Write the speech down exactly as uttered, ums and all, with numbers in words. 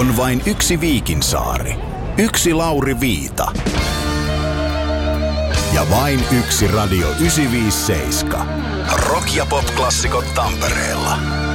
On vain yksi Viikinsaari. Yksi Lauri Viita. Ja vain yksi Radio yhdeksänsataaviisikymmentäseitsemän. Rock- ja pop-klassikot Tampereella.